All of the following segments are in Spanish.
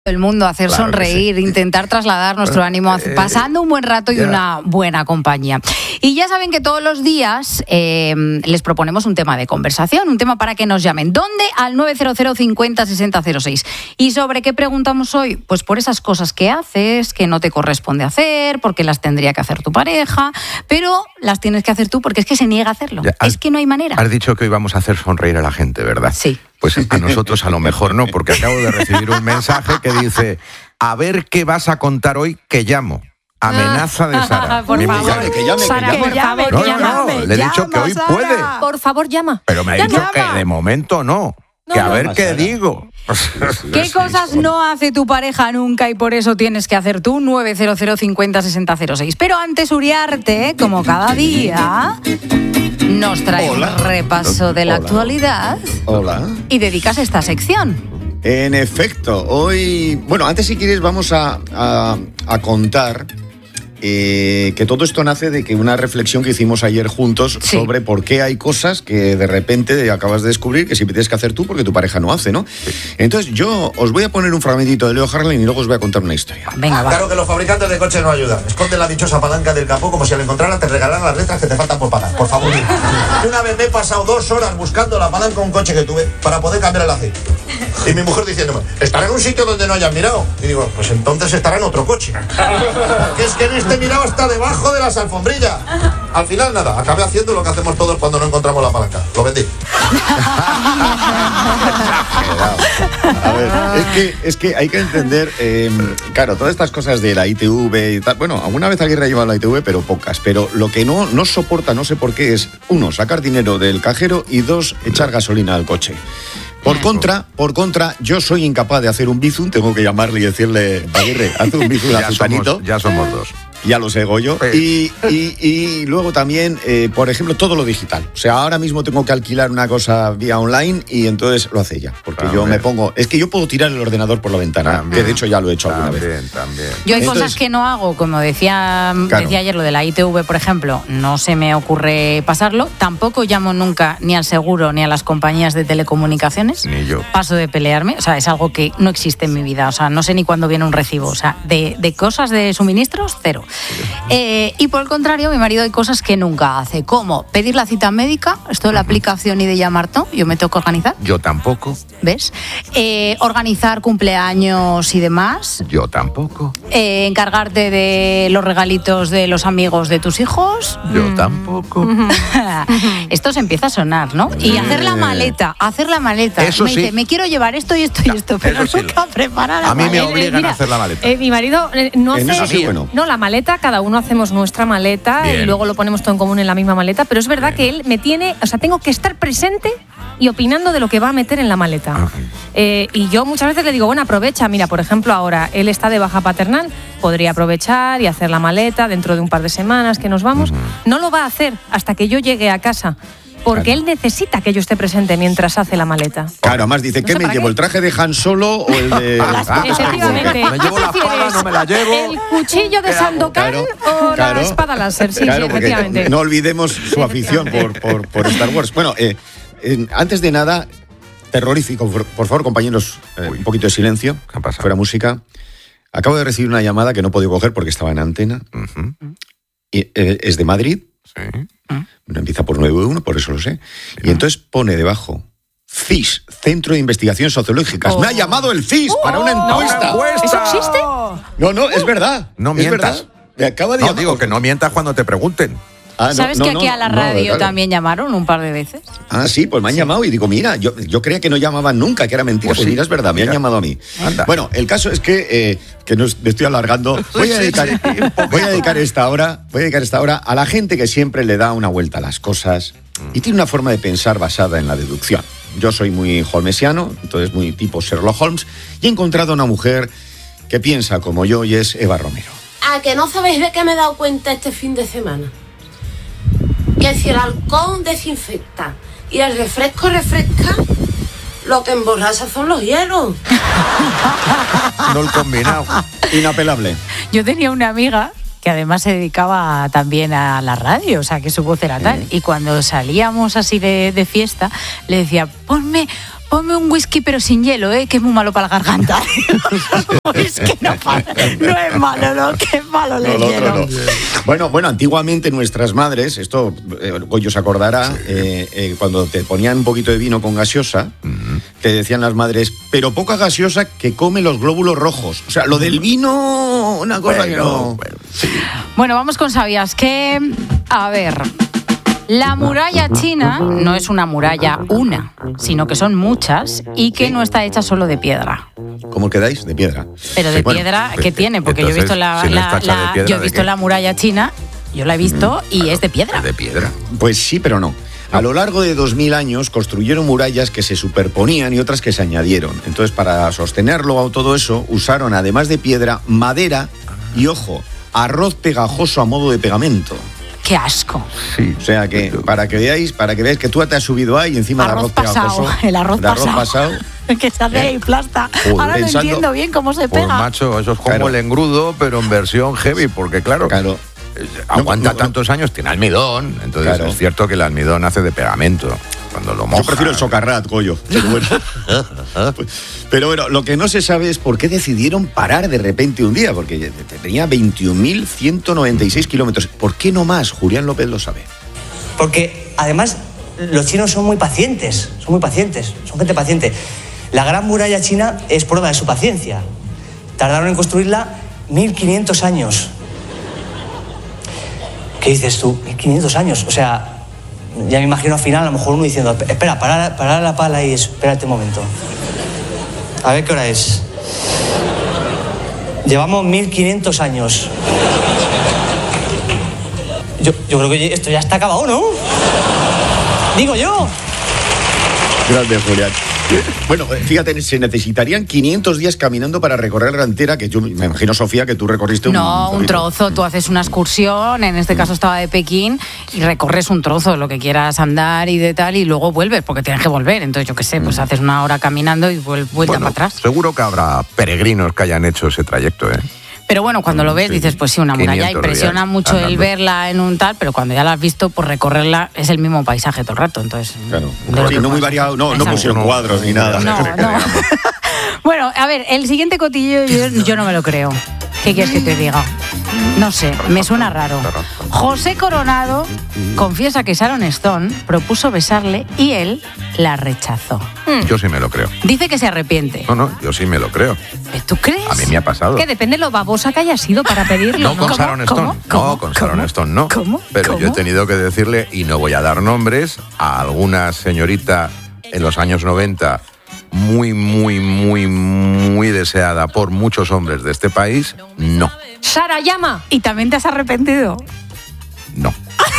el mundo, hacer Claro sonreír, sí. intentar trasladar nuestro ánimo, pasando un buen rato y una buena compañía. Y ya saben que todos los días les proponemos un tema de conversación, un tema para que nos llamen. ¿Dónde? Al 900 50 60 06. ¿Y sobre qué preguntamos hoy? Pues por esas cosas que haces, que no te corresponde hacer, porque las tendría que hacer tu pareja, pero las tienes que hacer tú porque es que se niega a hacerlo. Es que no hay manera. Has dicho que hoy vamos a hacer sonreír a la gente, ¿verdad? Sí. Pues a nosotros a lo mejor no, porque acabo de recibir un mensaje que dice: a ver qué vas a contar hoy, que llamo. Amenaza de Sara. Por favor. Que llame. Sara, por favor, No, le he dicho que hoy puede. Por favor, llama. Pero me ha dicho que de momento no. Que a ver qué digo. ¿Qué cosas no hace tu pareja nunca y por eso tienes que hacer tú? 900 50 60 06. Pero antes, Uriarte, como cada día, nos trae un repaso de la actualidad. Hola. Y dedicas esta sección. En efecto, hoy... Bueno, antes si quieres vamos a contar que todo esto nace de que una reflexión que hicimos ayer juntos sobre por qué hay cosas que de repente acabas de descubrir que siempre tienes que hacer tú porque tu pareja no hace, ¿no? Entonces yo os voy a poner un fragmentito de Leo Harlem y luego os voy a contar una historia. Venga, va. Claro que los fabricantes de coches no ayudan. Esconden la dichosa palanca del capó como si al encontrarla te regalaran las letras que te faltan por pagar. Por favor, mira. Una vez me he pasado 2 horas buscando la palanca de un coche que tuve para poder cambiar el aceite. Y mi mujer diciéndome: estará en un sitio donde no hayas mirado. Y digo: pues entonces estará en otro coche. Porque es que en este mirado está debajo de las alfombrillas. Al final nada, acabé haciendo lo que hacemos todos cuando no encontramos la palanca. Lo vendí. A ver, es que hay que entender, claro, todas estas cosas de la ITV y tal. Bueno, alguna vez alguien ha llevado la ITV, pero pocas. Pero lo que no soporta, no sé por qué, es 1, sacar dinero del cajero y 2, echar gasolina al coche. Por contra, yo soy incapaz de hacer un bizum, tengo que llamarle y decirle: Aguirre, haz un bizum a Zutanito. Ya somos 2. Ya lo sé, Goyo. Sí. Y luego también, por ejemplo, todo lo digital. O sea, ahora mismo tengo que alquilar una cosa vía online y entonces lo hace ella. Porque yo me pongo... Es que yo puedo tirar el ordenador por la ventana, que de hecho ya lo he hecho alguna vez. También. Yo hay cosas que no hago, como decía ayer lo de la ITV, por ejemplo, no se me ocurre pasarlo. Tampoco llamo nunca ni al seguro ni a las compañías de telecomunicaciones. Ni yo. Paso de pelearme, o sea, es algo que no existe en mi vida, o sea, no sé ni cuándo viene un recibo, o sea, de cosas de suministros, 0. Y por el contrario, mi marido hay cosas que nunca hace, como pedir la cita médica, esto de la aplicación y de llamar todo, yo me tengo que organizar. Yo tampoco. ¿Ves? Organizar cumpleaños y demás. Yo tampoco. Encargarte de los regalitos de los amigos de tus hijos. Yo tampoco. Esto se empieza a sonar, ¿no? Y hacer la maleta. Eso me sí. dice: me quiero llevar esto y esto y esto, pero Eso sí. nunca preparar la A mí me maleta. obligan a hacer la maleta. Mi marido no En hace... eso sí, bueno. No, la maleta, cada uno hacemos nuestra maleta. Bien. Y luego lo ponemos todo en común en la misma maleta, pero es verdad que él me tiene... O sea, tengo que estar presente y opinando de lo que va a meter en la maleta. Y yo muchas veces le digo: bueno, aprovecha. Mira, por ejemplo, ahora él está de baja paternal, podría aprovechar y hacer la maleta dentro de un par de semanas que nos vamos. No lo va a hacer hasta que yo llegue a casa, porque él necesita que yo esté presente mientras hace la maleta. Claro, además dice: No ¿qué sé me para llevo? qué. ¿El traje de Han Solo o el de...? Efectivamente. Me llevo la espada, no me la llevo. ¿El cuchillo de Sandokan o la espada láser? Sí, Claro, sí, porque efectivamente. no olvidemos su afición por Star Wars. Bueno, antes de nada, terrorífico, por favor, compañeros, un poquito de silencio. ¿Qué ha pasado? Fuera música. Acabo de recibir una llamada que no he podido coger porque estaba en antena. Y, es de Madrid. Sí. No empieza por 91, por eso lo sé. Y entonces pone debajo: CIS, Centro de Investigaciones Sociológicas. Me ha llamado el CIS para una encuesta. ¿Eso existe? No, es verdad. No es mientas. verdad. Me acaba de No, llamar. digo que no mientas cuando te pregunten. ¿Sabes que aquí a la radio claro. también llamaron un par de veces? Ah, sí, pues me han llamado y digo: mira, yo creía que no llamaban nunca, que era mentira. Pues sí. mira, es verdad, me han llamado a mí. Anda. Bueno, el caso es que no me estoy alargando. Voy a dedicar esta hora a la gente que siempre le da una vuelta a las cosas y tiene una forma de pensar basada en la deducción. Yo soy muy holmesiano, entonces muy tipo Sherlock Holmes, y he encontrado a una mujer que piensa como yo y es Eva Romero. ¿A que no sabéis de qué me he dado cuenta este fin de semana? Que si el alcohol desinfecta y el refresco refresca, lo que emborracha son los hielos. No el combinado. Inapelable. Yo tenía una amiga que además se dedicaba también a la radio, o sea, que su voz era tal. Y cuando salíamos así de fiesta, le decía: ponme ponme un whisky pero sin hielo, que es muy malo para la garganta. Whisky no es malo, ¿no? Que es malo el hielo. No. Bueno, antiguamente nuestras madres, esto Goyo se acordará, cuando te ponían un poquito de vino con gaseosa, te decían las madres, pero poca gaseosa que come los glóbulos rojos. O sea, lo del vino, una cosa que no... Bueno, vamos con ¿sabías qué? A ver... La muralla china no es una muralla una, sino que son muchas y que no está hecha solo de piedra. ¿Cómo quedáis? De piedra. Pero de piedra, ¿qué tiene? Porque entonces, yo he visto la muralla china, yo la he visto y es de piedra. De piedra. Pues sí, pero no. A lo largo de 2000 años construyeron murallas que se superponían y otras que se añadieron. Entonces, para sostenerlo todo eso, usaron, además de piedra, madera y, ojo, arroz pegajoso a modo de pegamento. ¡Qué asco! Sí. O sea que, para que veáis que tú te has subido ahí encima del arroz pegajoso. El arroz pasado. Que se hace ¿Eh? y plasta. Joder, ahora no entiendo bien cómo se pega. Pues macho, eso es como el engrudo, pero en versión heavy, porque claro. Aguanta tantos años, tiene almidón. Entonces es cierto que el almidón hace de pegamento. Cuando lo mojas. Yo prefiero el socarrat, Goyo. Pero bueno, lo que no se sabe es por qué decidieron parar de repente un día, porque tenía 21.196 kilómetros. ¿Por qué no más? Julián López lo sabe. Porque además los chinos son muy pacientes, son gente paciente. La Gran Muralla China es prueba de su paciencia. Tardaron en construirla 1500 años. ¿Qué dices tú? 1500 años, o sea... Ya me imagino al final a lo mejor uno diciendo, espera, para la pala y espérate un momento. A ver qué hora es. Llevamos 1500 años. Yo creo que esto ya está acabado, ¿no? Digo yo. Grande, Julián. Bueno, fíjate, se necesitarían 500 días caminando para recorrer la entera, que yo me imagino, Sofía, que tú recorriste un trozo. Tú haces una excursión, en este caso estaba de Pekín, y recorres un trozo, lo que quieras andar y de tal, y luego vuelves, porque tienes que volver. Entonces, yo qué sé, pues haces una hora caminando y vuelta para atrás. Seguro que habrá peregrinos que hayan hecho ese trayecto, ¿eh? Pero bueno, cuando lo ves dices, pues sí, una muralla impresiona mucho el verla en un tal, pero cuando ya la has visto, pues recorrerla es el mismo paisaje todo el rato, entonces... Claro, sí, no muy variado, no pusieron cuadros ni nada. No. Bueno, a ver, el siguiente cotillo yo no me lo creo. ¿Qué quieres que te diga? No sé, me suena raro. José Coronado confiesa que Sharon Stone propuso besarle y él la rechazó. Yo sí me lo creo. Dice que se arrepiente. No, yo sí me lo creo. ¿Tú crees? A mí me ha pasado. Que depende lo babosa que haya sido para pedirlo. No con Sharon Stone. No, con Sharon Stone no. ¿Cómo? Pero yo he tenido que decirle, y no voy a dar nombres, a alguna señorita en los años 90 muy, muy, muy, muy deseada por muchos hombres de este país, no. Sarayama. ¿Y también te has arrepentido? No.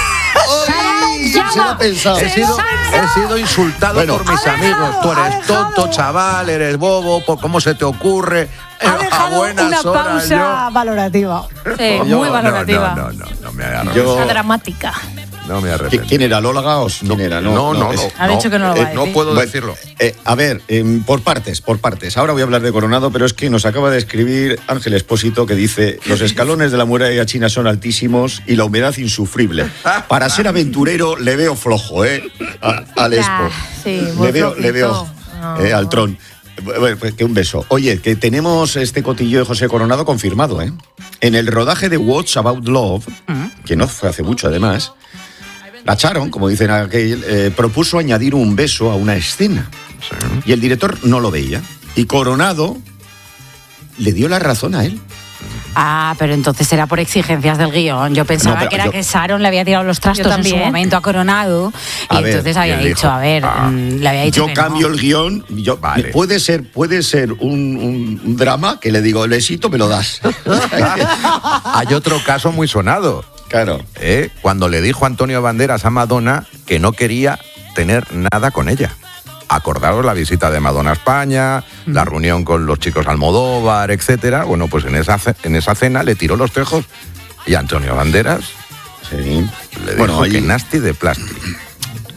Se lo ha pensado. He sido insultado por mis amigos. Tú eres tonto, chaval, eres bobo, ¿cómo se te ocurre? Ha dejado una pausa valorativa. Sí, muy valorativa. No me arrepiento. Una dramática. No me arrepiento. ¿Quién era? ¿Lola Gaos? ¿Quién era? No. Ha dicho que no lo va a decir. No puedo decirlo. A ver, por partes. Ahora voy a hablar de Coronado, pero es que nos acaba de escribir Ángel Espósito, que dice: los escalones de la muralla china son altísimos y la humedad insufrible. Para ser aventurero le veo flojo, al Expo. Sí, le veo al Tron. Bueno, pues que un beso. Oye, que tenemos este cotillo de José Coronado confirmado, En el rodaje de What's About Love, que no fue hace mucho además, la Sharon, como dicen aquel, propuso añadir un beso a una escena. Sí. Y el director no lo veía. Y Coronado le dio la razón a él. Ah, pero entonces era por exigencias del guión. Yo pensaba que Sharon le había tirado los trastos en su momento a Coronado y entonces había dicho, le había dicho yo cambio el guión, puede ser un drama que le digo, el éxito me lo das. Hay otro caso muy sonado. Claro. Cuando le dijo Antonio Banderas a Madonna que no quería tener nada con ella. Acordaros la visita de Madonna a España, la reunión con los chicos Almodóvar, etcétera. Bueno, pues en esa cena le tiró los tejos y Antonio Banderas le dijo que nasty de plástico.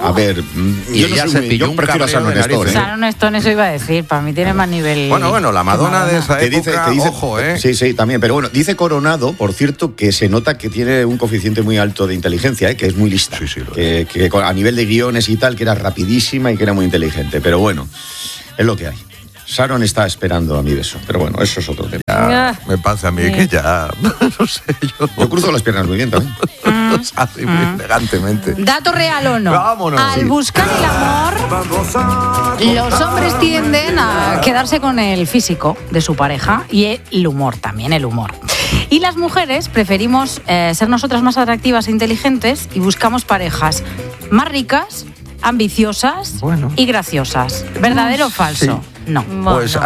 A ver, Y yo, ella no se soy muy, pilló yo un prefiero a cabreo Sharon de narices. Stone, ¿eh? Sharon Stone, eso iba a decir, para mí tiene más nivel. Bueno, la Madonna de esa Que época, dice, ojo, ¿eh? Sí, también. Pero bueno, dice Coronado, por cierto, que se nota que tiene un coeficiente muy alto de inteligencia, que es muy lista. Sí, lo que a nivel de guiones y tal, que era rapidísima y que era muy inteligente. Pero bueno, es lo que hay. Sharon está esperando a mi beso. Pero bueno, eso es otro tema. Ya, me pasa a mí que ya, no sé, Yo cruzo las piernas muy bien también. así muy elegantemente. ¿Dato real o no? Vámonos. Al Sí. buscar el amor, los hombres tienden a quedarse con el físico de su pareja y el humor, también el humor. Y las mujeres preferimos ser nosotras más atractivas e inteligentes y buscamos parejas más ricas, ambiciosas y graciosas. ¿Verdadero o falso? No. Pues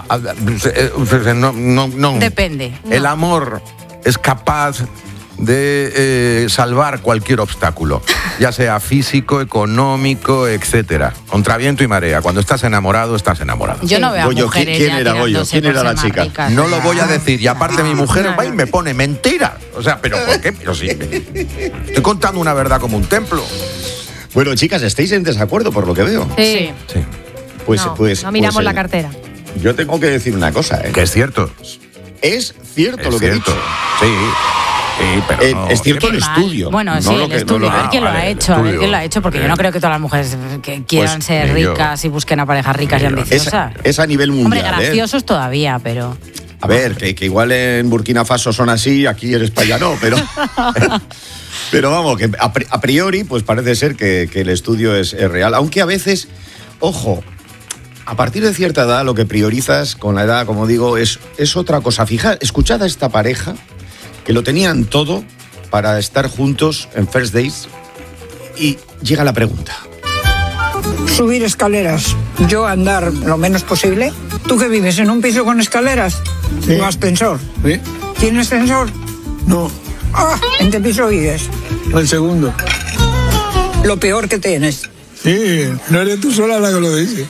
no. Depende. El amor es capaz de salvar cualquier obstáculo, ya sea físico, económico, etcétera. Contra viento y marea. Cuando estás enamorado, estás enamorado. Yo no veo a Goyo, mujeres ¿quién ya era Goyo? tirándose ¿Quién por era la ser más chica? ricas. No lo voy a decir. Y aparte mi mujer va y me pone mentira. O sea, ¿pero por qué? Pero sí. Estoy contando una verdad como un templo. Bueno, chicas, estáis en desacuerdo por lo que veo. Sí. Sí. Pues no miramos la cartera. Yo tengo que decir una cosa, ¿eh? Que es cierto. Es cierto lo que he dicho. Sí. Sí, pero no. Es cierto Qué el mal. estudio. Bueno, no sí, lo el que- estudio. no lo A ver que- quién lo ha vale, el hecho, a ver estudio. quién lo ha hecho, porque yo no creo que todas las mujeres que quieran Pues, ser ni yo. ricas y busquen a parejas ricas y ambiciosas. Es a nivel Hombre, mundial, ¿eh? graciosos todavía, pero... A ver, que igual en Burkina Faso son así, aquí en España no, pero... pero vamos, que a priori pues parece ser que el estudio es real. Aunque a veces, ojo, a partir de cierta edad lo que priorizas con la edad, como digo, es otra cosa. Escuchad a esta pareja que lo tenían todo para estar juntos en First Dates y llega la pregunta. Subir escaleras, yo andar lo menos posible. ¿Tú que vives en un piso con escaleras? Sí. ¿O ascensor? ¿Sí? ¿Tienes ascensor? No, Ah, ¿en qué piso vives? el segundo. Lo peor que tienes. Sí, no eres tú sola la que lo dice.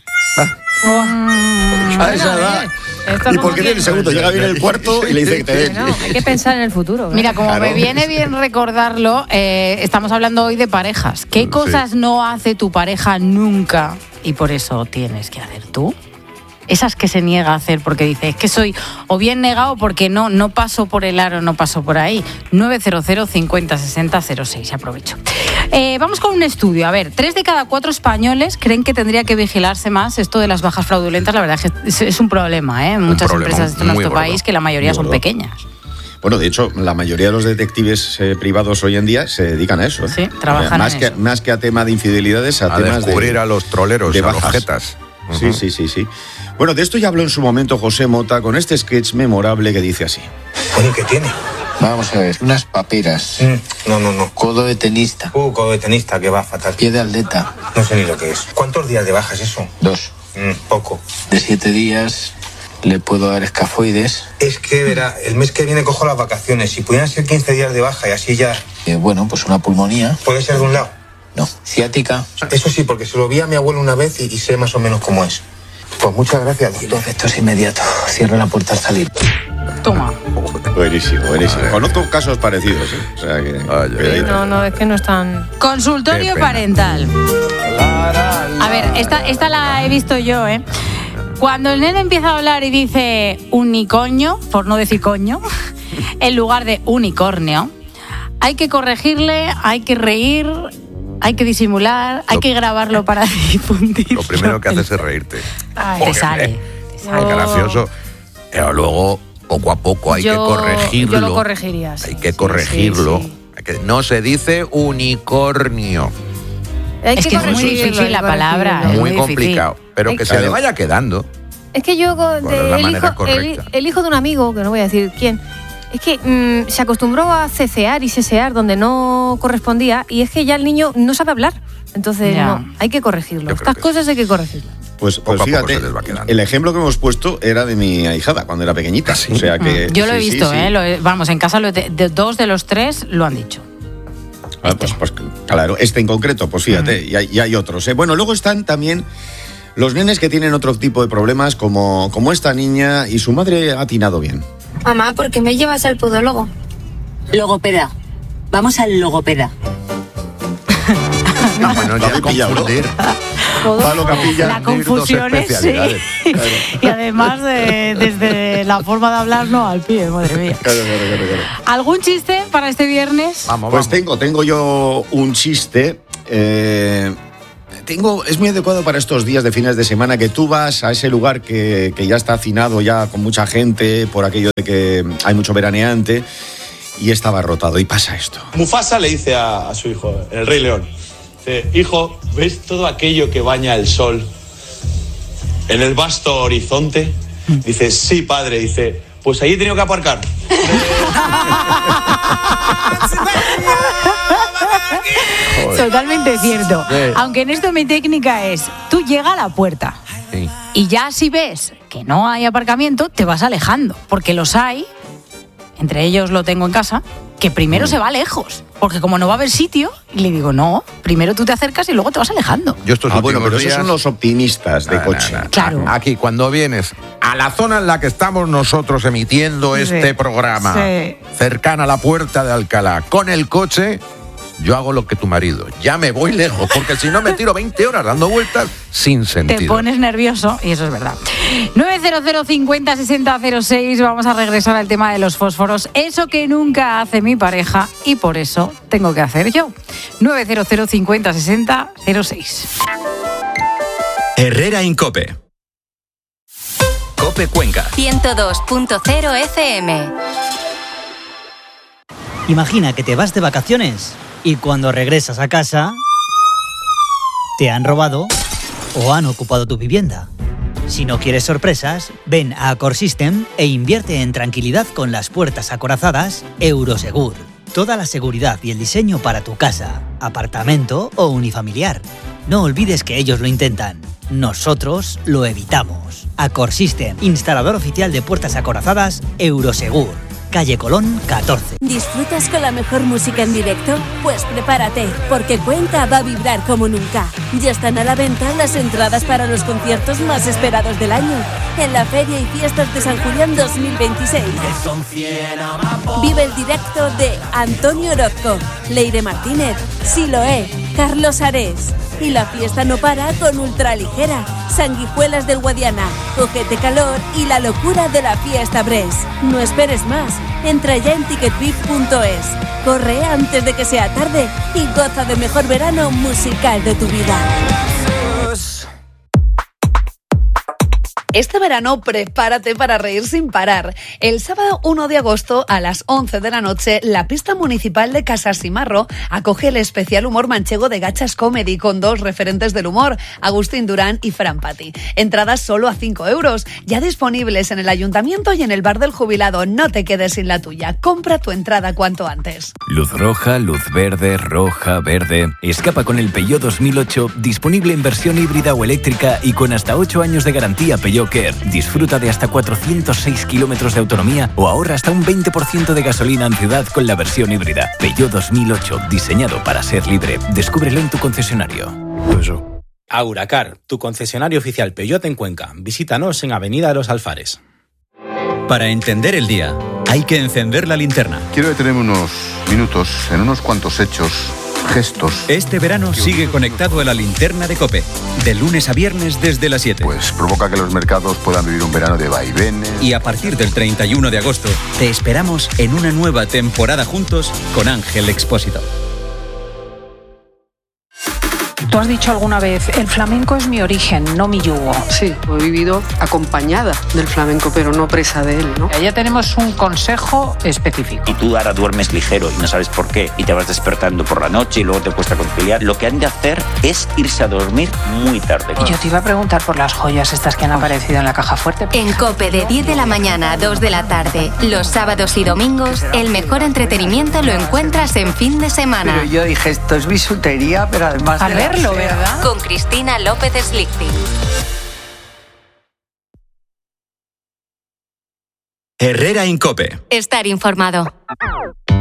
A esa edad. Esto ¿Y como por qué que- en el segundo? Llega bien el cuarto y le dice que te den. No, hay que pensar en el futuro. ¿verdad? Mira, como Claro. me viene bien recordarlo, estamos hablando hoy de parejas. ¿Qué cosas no hace tu pareja nunca y por eso tienes que hacer tú? Esas que se niega a hacer porque dice, es que soy o bien negado porque no paso por el aro, no paso por ahí. 900 50 60 06, aprovecho. Vamos con un estudio. A ver, 3 de cada 4 españoles creen que tendría que vigilarse más esto de las bajas fraudulentas. La verdad es que es un problema, ¿eh? Muchas problema, empresas de muy nuestro gordo. país que la mayoría Muy son gordo. pequeñas. Bueno, de hecho, la mayoría de los detectives privados hoy en día se dedican a eso. ¿eh? Sí, trabajan más en que, eso. más que a tema de infidelidades, a temas descubrir de, a los troleros, de a los bajas. jetas. Sí. Bueno, de esto ya habló en su momento José Mota con este sketch memorable que dice así. Bueno, ¿qué tiene? Vamos a ver, unas paperas, No. codo de tenista, Codo de tenista que va fatal. pie de atleta, No sé ni lo que es. ¿Cuántos días de baja es eso? 2. Poco. De 7 días le puedo dar escafoides. Es que, verá, el mes que viene cojo las vacaciones. Si pudieran ser 15 días de baja y así ya... Bueno, pues una pulmonía. ¿Puede ser de un lado? No, ciática. Eso sí, porque se lo vi a mi abuelo una vez y sé más o menos cómo es. Pues muchas gracias, Y el doctor. efecto es inmediato. Cierra la puerta al salir. Toma. Buenísimo. Conozco casos parecidos. O sea que... cuidadito. No, es que no es tan... Consultorio Qué pena. parental. A ver, esta la he visto yo, ¿eh? Cuando el nene empieza a hablar y dice unicoño, por no decir coño, en lugar de unicornio, hay que corregirle, hay que reír, hay que disimular, hay que grabarlo para difundir. Lo primero que haces es reírte. Te sale. Es gracioso. Pero luego, poco a poco, hay que corregirlo. Yo lo corregiría. sí, Hay que sí, corregirlo. sí. No se dice unicornio. Hay Es que es muy corregirlo, difícil hay que la palabra, corregirlo. es Muy muy complicado. Pero Hay que que- se le vaya quedando. Es que yo, es la manera correcta. el hijo de un amigo, que no voy a decir quién, es que se acostumbró a cecear y sesear donde no correspondía y es que ya el niño no sabe hablar. Entonces, Ya. no, hay que corregirlo. Yo creo Estas que cosas hay que corregirlas. Pues Poco a poco fíjate, se les va quedando. el ejemplo que hemos puesto era de mi ahijada cuando era pequeñita. ¿Sí? O sea que, Yo lo he sí, visto, sí. ¿eh? Vamos, en casa de 2 de los 3 lo han dicho. Ah, pues claro, este en concreto, pues fíjate, y hay otros. Bueno, luego están también los nenes que tienen otro tipo de problemas, como esta niña, y su madre ha atinado bien. Mamá, ¿por qué me llevas al podólogo? Logopeda. Vamos al logopeda. Bueno, ya confundir. Pablo Capilla. La confusión es, sí. Claro. Y además, desde la forma de hablar, no al pie, madre mía. Claro. ¿Algún chiste para este viernes? Pues tengo yo un chiste. Es muy adecuado para estos días de fines de semana que tú vas a ese lugar que ya está hacinado ya con mucha gente por aquello de que hay mucho veraneante y está abarrotado y pasa esto. Mufasa le dice a su hijo, el Rey León, dice, hijo, ¿ves todo aquello que baña el sol en el vasto horizonte? Dice, sí, padre. Dice, pues ahí he tenido que aparcar. Totalmente cierto. Sí. Aunque en esto mi técnica es, tú llegas a la puerta y ya si ves que no hay aparcamiento, te vas alejando, porque los hay, entre ellos lo tengo en casa, que primero se va lejos, porque como no va a haber sitio, y le digo, no, primero tú te acercas y luego te vas alejando. Yo estos bueno, pero días, esos son los optimistas de coche. Claro. Aquí, cuando vienes a la zona en la que estamos nosotros emitiendo este programa, cercana a la puerta de Alcalá, con el coche, yo hago lo que tu marido. Ya me voy lejos, porque si no me tiro 20 horas dando vueltas sin sentido. Te pones nervioso y eso es verdad. 900 50 60 06. Vamos a regresar al tema de los fósforos. Eso que nunca hace mi pareja y por eso tengo que hacer yo. 900 50 60 06. Herrera Incope. Cope Cuenca. 102.0 FM. Imagina que te vas de vacaciones y cuando regresas a casa te han robado o han ocupado tu vivienda. Si no quieres sorpresas, ven a Acorsystem e invierte en tranquilidad con las puertas acorazadas Eurosegur. Toda la seguridad y el diseño para tu casa, apartamento o unifamiliar. No olvides que ellos lo intentan. Nosotros lo evitamos. Acorsystem, instalador oficial de puertas acorazadas Eurosegur. Calle Colón 14. ¿Disfrutas con la mejor música en directo? Pues prepárate, porque Cuenca va a vibrar como nunca. Ya están a la venta las entradas para los conciertos más esperados del año en la Feria y Fiestas de San Julián 2026. Vive el directo de Antonio Orozco, Leire Martínez, Siloé, Carlos Arés. Y la fiesta no para con Ultraligera, Sanguijuelas del Guadiana, Cogete Calor y la locura de la fiesta Bres. No esperes más, entra ya en ticketbib.es. Corre antes de que sea tarde y goza del mejor verano musical de tu vida. Este verano prepárate para reír sin parar. El sábado 1 de agosto a las 11 de la noche, la pista municipal de Casasimarro acoge el especial humor manchego de Gachas Comedy con dos referentes del humor, Agustín Durán y Fran Pati. Entradas solo a 5 euros, ya disponibles en el Ayuntamiento y en el Bar del Jubilado. No te quedes sin la tuya. Compra tu entrada cuanto antes. Luz roja, luz verde, roja, verde. Escapa con el Peugeot 2008, disponible en versión híbrida o eléctrica y con hasta 8 años de garantía Peugeot Care. Disfruta de hasta 406 kilómetros de autonomía o ahorra hasta un 20% de gasolina en ciudad con la versión híbrida. Peugeot 2008, diseñado para ser libre. Descúbrelo en tu concesionario. Auracar, tu concesionario oficial Peugeot en Cuenca. Visítanos en Avenida de los Alfares. Para entender el día, hay que encender la linterna. Quiero detenerme unos minutos en unos cuantos hechos, gestos. Este verano sigue conectado a la linterna de COPE, de lunes a viernes desde las 7. Pues provoca que los mercados puedan vivir un verano de vaivenes. Y a partir del 31 de agosto, te esperamos en una nueva temporada juntos con Ángel Expósito. Tú has dicho alguna vez, el flamenco es mi origen, no mi yugo. Sí, he vivido acompañada del flamenco, pero no presa de él, ¿no? Ya tenemos un consejo específico. Y tú ahora duermes ligero y no sabes por qué, y te vas despertando por la noche y luego te cuesta conciliar. Lo que han de hacer es irse a dormir muy tarde. Y yo te iba a preguntar por las joyas estas que han aparecido en la caja fuerte. En COPE de 10 de la mañana a 2 de la tarde, los sábados y domingos, el mejor entretenimiento lo encuentras en fin de semana. Pero yo dije, esto es bisutería, pero además al verlo, ¿verdad? Con Cristina López Slichting. Herrera Incope. Estar informado.